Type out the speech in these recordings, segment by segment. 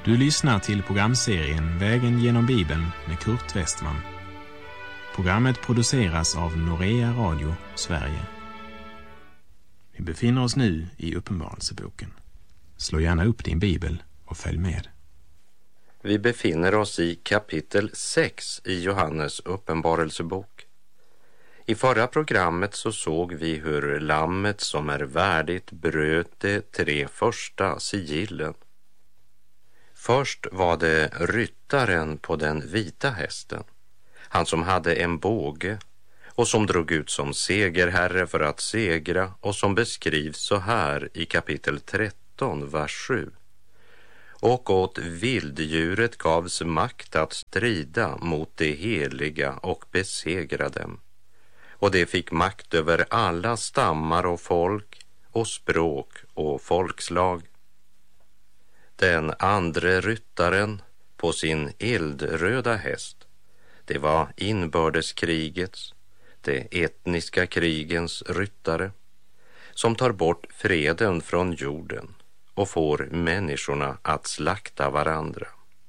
Du lyssnar till programserien Vägen genom Bibeln med Kurt Westman. Programmet produceras av Norea Radio, Sverige. Vi befinner oss nu i Uppenbarelseboken. Slå gärna upp din bibel och följ med. Vi befinner oss i kapitel 6 i Johannes uppenbarelsebok. I förra programmet så såg vi hur lammet som är värdigt bröt de 3 första sigillen. Först var det ryttaren på den vita hästen, han som hade en båge och som drog ut som segerherre för att segra, och som beskrivs så här i kapitel 13, vers 7. Och åt vilddjuret gavs makt att strida mot det heliga och besegra dem. Och det fick makt över alla stammar och folk och språk och folkslag. Den andre ryttaren på sin eldröda häst, det var inbördeskrigets, det etniska krigens ryttare, som tar bort freden från jorden och får människorna att slakta varandra.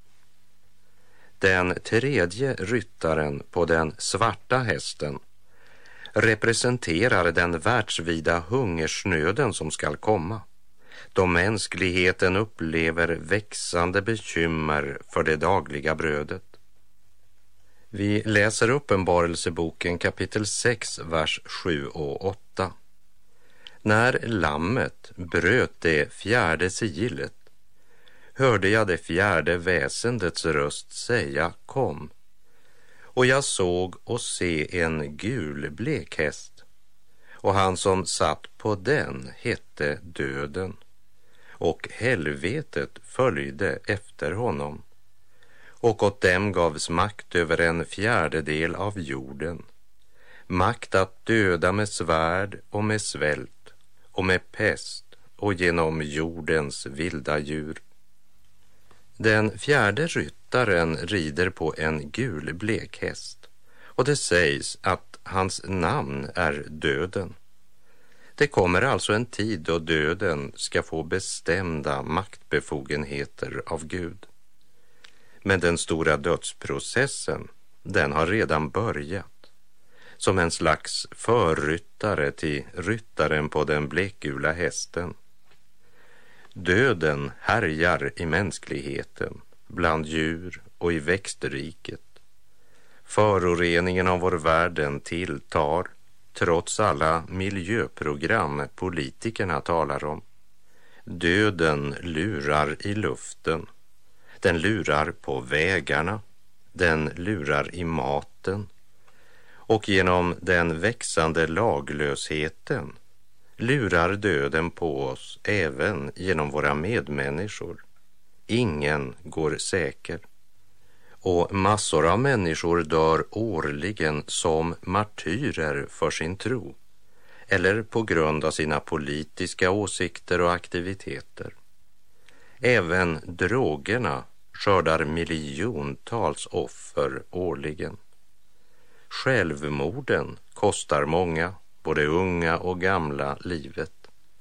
Den tredje ryttaren på den svarta hästen representerar den världsvida hungersnöden som skall komma, då mänskligheten upplever växande bekymmer för det dagliga brödet. Vi läser Uppenbarelseboken kapitel 6, vers 7 och 8. När lammet bröt det 4:e sigillet hörde jag det 4:e väsendets röst säga: kom. Och jag såg och se en gul blek häst, och han som satt på den hette Döden, och helvetet följde efter honom. Och åt dem gavs makt över en 1/4 av jorden, makt att döda med svärd och med svält och med pest och genom jordens vilda djur. Den 4:e ryttaren rider på en gul blek häst, och det sägs att hans namn är Döden. Det kommer alltså en tid då döden ska få bestämda maktbefogenheter av Gud. Men den stora dödsprocessen, den har redan börjat, som en slags förryttare till ryttaren på den blekgula hästen. Döden härjar i mänskligheten, bland djur och i växtriket. Föroreningen av vår världen tilltar, trots alla miljöprogram politikerna talar om. Döden lurar i luften, den lurar på vägarna, den lurar i maten, och genom den växande laglösheten lurar döden på oss även genom våra medmänniskor. Ingen går säker. Och massor av människor dör årligen som martyrer för sin tro, eller på grund av sina politiska åsikter och aktiviteter. Även drogerna skördar miljontals offer årligen. Självmorden kostar många, både unga och gamla, livet.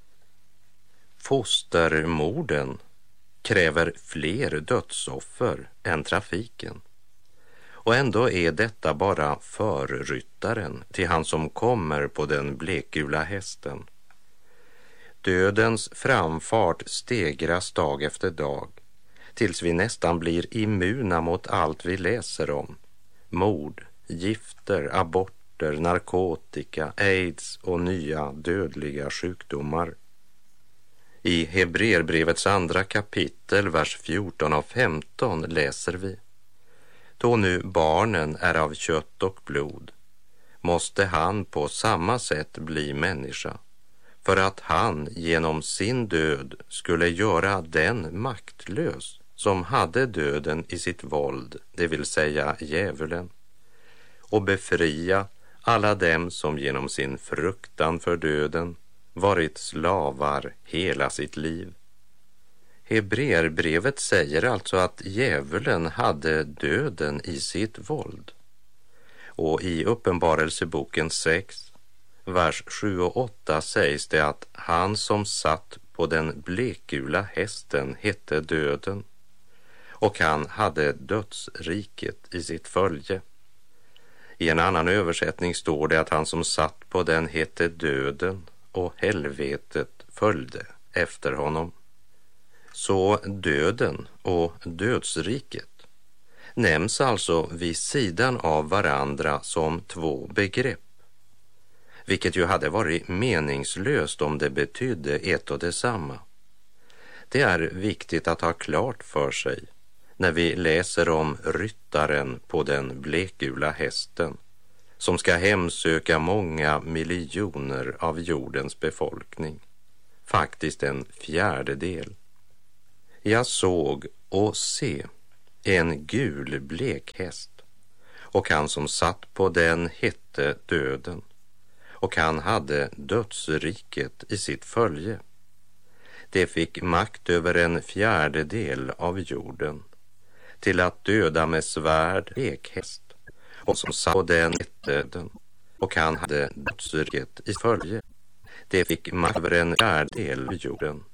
Fostermorden kräver fler dödsoffer än trafiken. Och ändå är detta bara förryttaren till han som kommer på den blekgula hästen. Dödens framfart stegras dag efter dag, tills vi nästan blir immuna mot allt vi läser om. Mord, gifter, aborter, narkotika, aids och nya dödliga sjukdomar. I Hebreerbrevets 2 kapitel, vers 14 och 15 läser vi: då nu barnen är av kött och blod, måste han på samma sätt bli människa, för att han genom sin död skulle göra den maktlös som hade döden i sitt våld, det vill säga djävulen, och befria alla dem som genom sin fruktan för döden varit slavar hela sitt liv. Hebreerbrevet säger alltså att djävulen hade döden i sitt våld. Och i Uppenbarelseboken 6, vers 7 och 8 sägs det att han som satt på den blekgula hästen hette Döden, och han hade dödsriket i sitt följe. I en annan översättning står det att han som satt på den hette Döden, och helvetet följde efter honom. Så döden och dödsriket nämns alltså vid sidan av varandra som två begrepp, vilket ju hade varit meningslöst om det betydde ett och detsamma. Det är viktigt att ha klart för sig när vi läser om ryttaren på den blekgula hästen som ska hemsöka många miljoner av jordens befolkning, faktiskt en fjärdedel. Jag såg och se en gul blek häst, och han som satt på den hette Döden, och han hade dödsriket i sitt följe. Det fick makt över en fjärdedel av jorden, till att döda med svärd, blek häst, och som satt på den hette Döden, och han hade dödsriket i följe. Det fick makt över en fjärdedel av jorden,